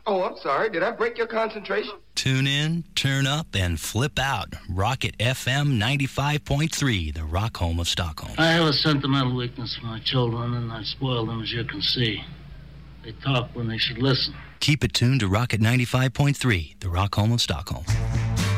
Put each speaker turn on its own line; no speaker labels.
Oh, I'm sorry. Did I break your concentration?
Tune in, turn up, and flip out. Rocket FM 95.3, the rock home of Stockholm.
I have a sentimental weakness for my children, and I spoil them, as you can see. They talk when they should listen.
Keep it tuned to Rocket 95.3, the rock home of Stockholm.